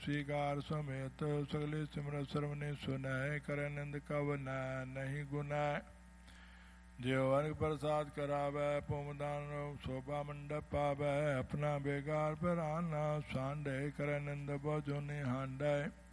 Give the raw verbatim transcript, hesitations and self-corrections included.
स्वीकार समेत सगले सिमरत सर्वने सुनय करे निंद कव न नहीं गुनय जो अनिक प्रसाद करावै पोमदान शोभा मंडप पावै अपना बेगार पर आना सांडे करे निंद बोझो ने हांडय